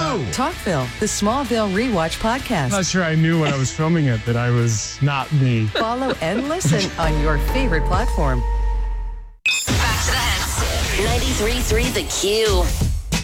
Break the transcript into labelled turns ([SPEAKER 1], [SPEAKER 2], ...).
[SPEAKER 1] Talkville, the Smallville Rewatch podcast.
[SPEAKER 2] Not sure I knew when I was filming it that I was not me.
[SPEAKER 1] Follow and listen on your favorite platform.
[SPEAKER 3] Back to the hits. 93.3 The Q.